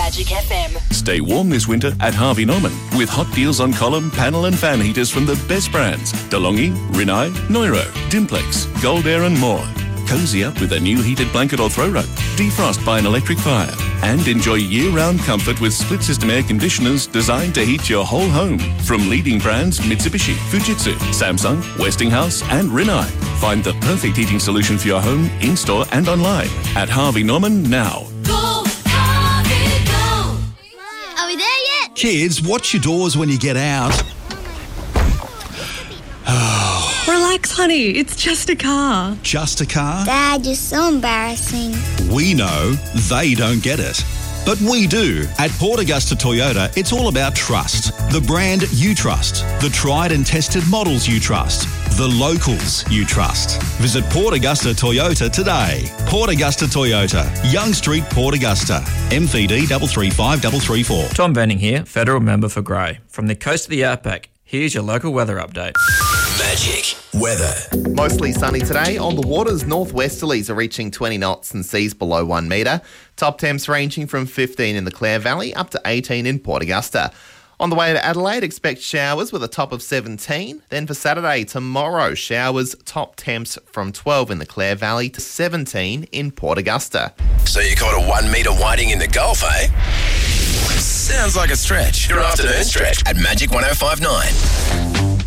Magic FM. Stay warm this winter at Harvey Norman with hot deals on column, panel and fan heaters from the best brands. DeLonghi, Rinnai, Neuro, Dimplex, Gold Air and more. Cozy up with a new heated blanket or throw rug. Defrost by an electric fire. And enjoy year-round comfort with split-system air conditioners designed to heat your whole home. From leading brands Mitsubishi, Fujitsu, Samsung, Westinghouse and Rinnai. Find the perfect heating solution for your home, in-store and online at Harvey Norman now. Go, Harvey, go! Are we there yet? Kids, watch your doors when you get out. Relax, honey. It's just a car. Just a car? Dad, you're so embarrassing. We know they don't get it. But we do. At Port Augusta Toyota, it's all about trust. The brand you trust. The tried and tested models you trust. The locals you trust. Visit Port Augusta Toyota today. Port Augusta Toyota, Young Street, Port Augusta. MVD 335334. Tom Venning here, Federal Member for Grey. From the coast of the Outback, here's your local weather update. Magic weather. Mostly sunny today. On the waters, northwesterlies are reaching 20 knots and seas below 1 metre. Top temps ranging from 15 in the Clare Valley up to 18 in Port Augusta. On the way to Adelaide, expect showers with a top of 17. Then for Saturday, tomorrow, showers, top temps from 12 in the Clare Valley to 17 in Port Augusta. So you caught a 1 metre whiting in the Gulf, eh? Sounds like a stretch. Your afternoon stretch at Magic 105.9.